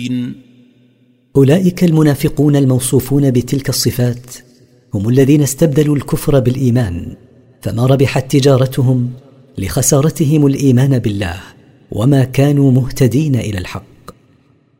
المتقين. أولئك المنافقون الموصوفون بتلك الصفات هم الذين استبدلوا الكفر بالإيمان، فما ربحت تجارتهم لخسارتهم الإيمان بالله، وما كانوا مهتدين إلى الحق.